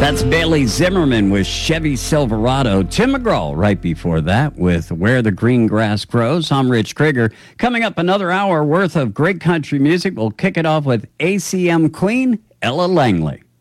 That's Bailey Zimmerman with Chevy Silverado. Tim McGraw right before that with Where the Green Grass Grows. I'm Rich Krieger. Coming up, another hour worth of great country music. We'll kick it off with ACM Queen, Ella Langley.